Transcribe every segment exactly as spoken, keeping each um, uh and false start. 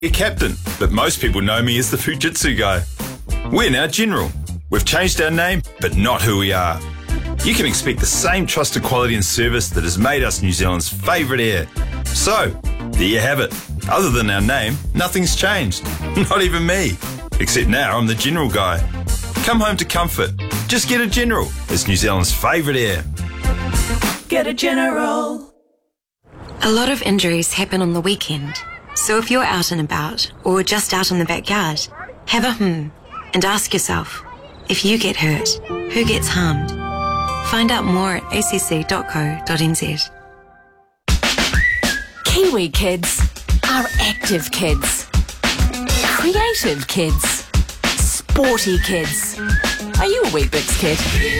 Your captain, but most people know me as the Fujitsu guy. We're now General. We've changed our name, but not who we are. You can expect the same trusted quality and service that has made us New Zealand's favourite air. So, there you have it. Other than our name, nothing's changed. Not even me. Except now I'm the General guy. Come home to comfort. Just get a General. It's New Zealand's favourite air. Get a General. A lot of injuries happen on the weekend. So if you're out and about, or just out in the backyard, have a hmm and ask yourself, if you get hurt, who gets harmed? Find out more at a c c dot co dot n z. Kiwi kids are active kids, creative kids, sporty kids. Are you a Weet-Bix kid?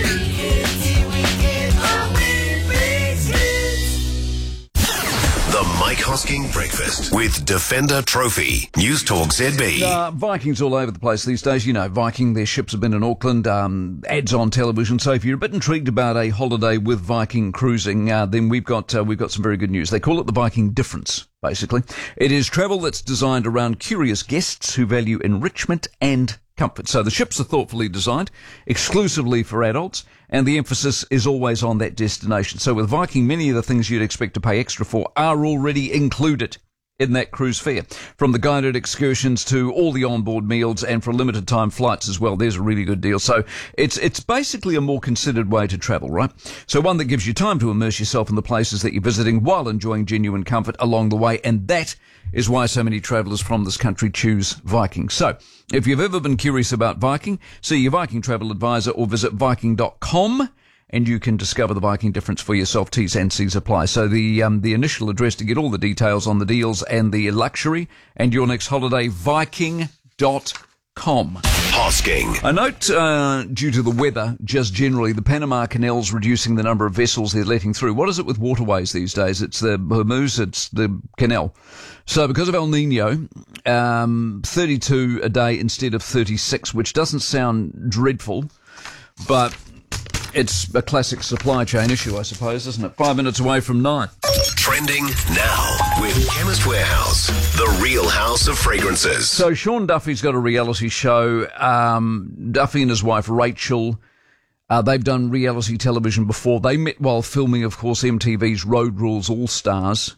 The Mike Hosking Breakfast with Defender Trophy. News Talk Z B. Uh, Vikings all over the place these days. You know, Viking, their ships have been in Auckland, um, ads on television. So if you're a bit intrigued about a holiday with Viking cruising, uh, then we've got uh, we've got some very good news. They call it the Viking Difference, basically. It is travel that's designed around curious guests who value enrichment and comfort. So the ships are thoughtfully designed exclusively for adults, and the emphasis is always on that destination. So with Viking, many of the things you'd expect to pay extra for are already included in that cruise fare. From the guided excursions to all the onboard meals, and for limited time flights as well. There's a really good deal. So it's it's basically a more considered way to travel, right? So one that gives you time to immerse yourself in the places that you're visiting while enjoying genuine comfort along the way, and that is why so many travellers from this country choose Viking. So if you've ever been curious about Viking, see your Viking travel advisor or visit viking dot com and you can discover the Viking Difference for yourself. T's and C's apply. So the um, the initial address to get all the details on the deals and the luxury and your next holiday, viking dot com. Hosking. A note, uh, due to the weather, just generally, the Panama Canal's reducing the number of vessels they're letting through. What is it with waterways these days? It's the Hormuz, it's the canal. So because of El Nino, um, thirty-two a day instead of thirty-six, which doesn't sound dreadful, but it's a classic supply chain issue, I suppose, isn't it? Five minutes away from nine. Trending now with Chemist Warehouse, the real house of fragrances. So Sean Duffy's got a reality show. Um, Duffy and his wife Rachel, uh, they've done reality television before. They met while filming, of course, M T V's Road Rules All Stars,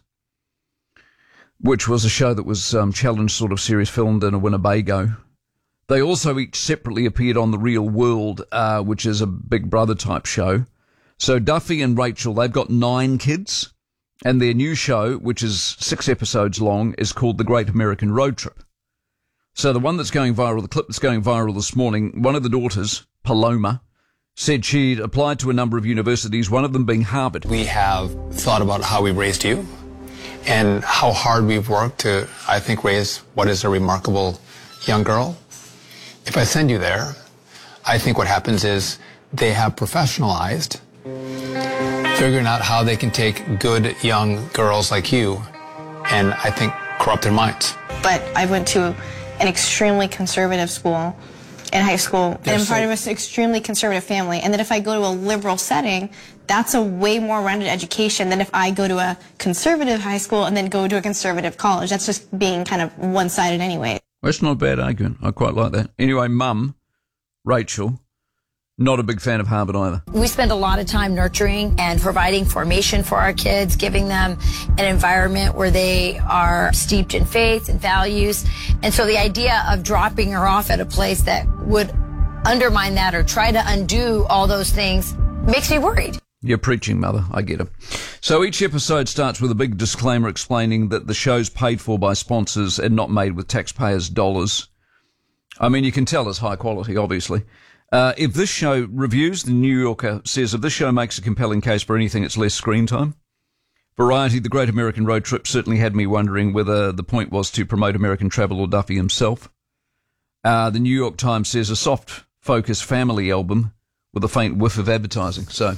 which was a show that was um, challenge sort of series filmed in a Winnebago. They also each separately appeared on The Real World, uh, which is a Big Brother type show. So Duffy and Rachel, they've got nine kids, and their new show, which is six episodes long, is called The Great American Road Trip. So the one that's going viral, the clip that's going viral this morning, one of the daughters, Paloma, said she'd applied to a number of universities, one of them being Harvard. We have thought about how we raised you and how hard we've worked to, I think, raise what is a remarkable young girl. If I send you there, I think what happens is they have professionalized figuring out how they can take good young girls like you and, I think, corrupt their minds. But I went to an extremely conservative school in high school, and I'm part of an extremely conservative family. And then if I go to a liberal setting, that's a way more rounded education than if I go to a conservative high school and then go to a conservative college. That's just being kind of one-sided anyway. That's not a bad argument. I quite like that. Anyway, Mum, Rachel, not a big fan of Harvard either. We spend a lot of time nurturing and providing formation for our kids, giving them an environment where they are steeped in faith and values. And so the idea of dropping her off at a place that would undermine that or try to undo all those things makes me worried. You're preaching, Mother. I get it. So each episode starts with a big disclaimer explaining that the show's paid for by sponsors and not made with taxpayers' dollars. I mean, you can tell it's high quality, obviously. Uh, if this show reviews, the New Yorker says, if this show makes a compelling case for anything, it's less screen time. Variety, The Great American Road Trip certainly had me wondering whether the point was to promote American travel or Duffy himself. Uh, the New York Times says a soft focus family album with a faint whiff of advertising. So,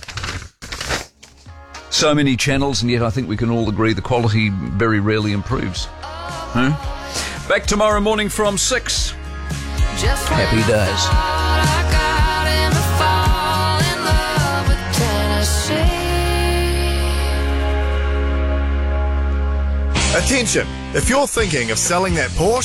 so many channels, and yet I think we can all agree the quality very rarely improves. Huh? Back tomorrow morning from six. Just happy days. Attention! If you're thinking of selling that Porsche,